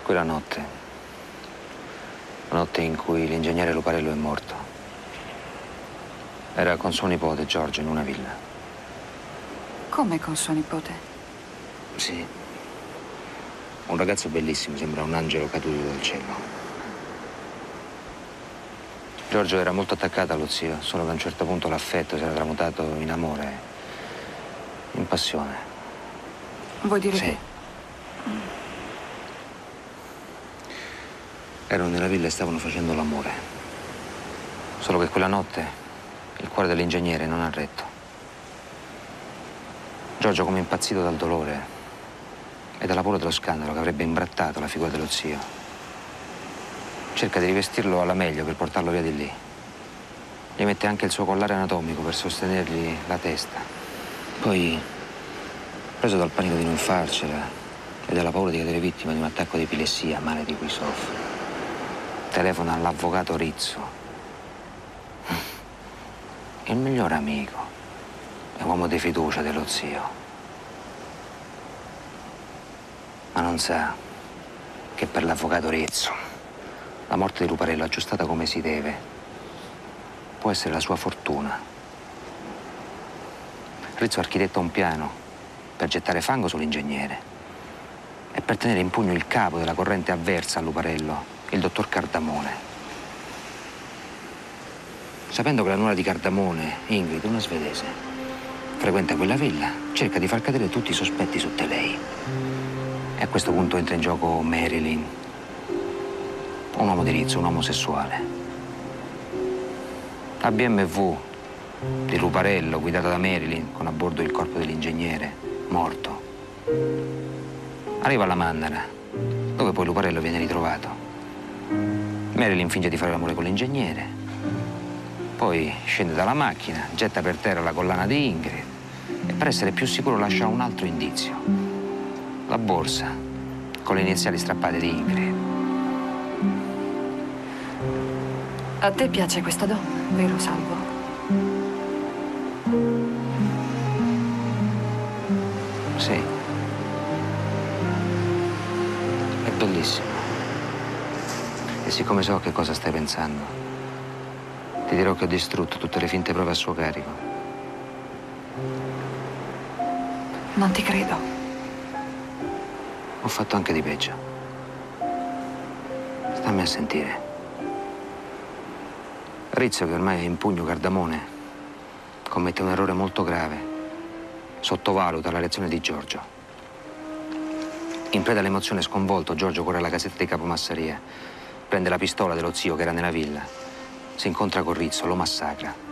Quella notte. La notte in cui l'ingegnere Luparello è morto. Era con suo nipote Giorgio in una villa. Come con suo nipote? Sì. Un ragazzo bellissimo, sembra un angelo caduto dal cielo. Giorgio era molto attaccato allo zio, solo che a un certo punto l'affetto si era tramutato in amore, in passione. Vuoi dire sì. che... Erano nella villa e stavano facendo l'amore. Solo che quella notte il cuore dell'ingegnere non ha retto. Giorgio, come impazzito dal dolore e dalla paura dello scandalo che avrebbe imbrattato la figura dello zio, cerca di rivestirlo alla meglio per portarlo via di lì. Gli mette anche il suo collare anatomico per sostenergli la testa. Poi, preso dal panico di non farcela e dalla paura di cadere vittima di un attacco di epilessia, male di cui soffre, telefona all'avvocato Rizzo, il migliore amico e uomo di fiducia dello zio. Ma non sa che per l'avvocato Rizzo la morte di Luparello, aggiustata come si deve, può essere la sua fortuna. Rizzo architetta un piano per gettare fango sull'ingegnere e per tenere in pugno il capo della corrente avversa a Luparello, il dottor Cardamone. Sapendo che la nuora di Cardamone, Ingrid, una svedese, frequenta quella villa, cerca di far cadere tutti i sospetti su di lei. E a questo punto entra in gioco Marilyn, un uomo di Rizzo, un omosessuale. La BMW di Luparello, guidata da Marilyn, con a bordo il corpo dell'ingegnere, morto, arriva alla Mannara, dove poi Luparello viene ritrovato. Marilyn finge di fare l'amore con l'ingegnere, poi scende dalla macchina, getta per terra la collana di Ingrid e per essere più sicuro lascia un altro indizio. La borsa con le iniziali strappate di Ingrid. A te piace questa donna, vero Salvo? Sì. È bellissima. E siccome so che cosa stai pensando, ti dirò che ho distrutto tutte le finte prove a suo carico. Non ti credo. Ho fatto anche di peggio. Stammi a sentire. Rizzo, che ormai è in pugno Cardamone, commette un errore molto grave. Sottovaluta la reazione di Giorgio. In preda all'emozione sconvolto, Giorgio corre alla casetta di Capomassaria, prende la pistola dello zio che era nella villa, si incontra con Rizzo, lo massacra